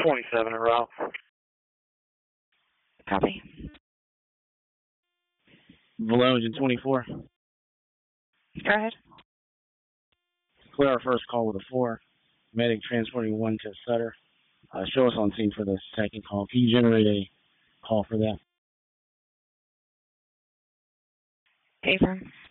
27 en route. Copy. Valojan 24. Go ahead. Clear our first call with a 4. Medic transporting 1 to Sutter. Show us on scene for the second call. Can you generate a call for that? Affirm.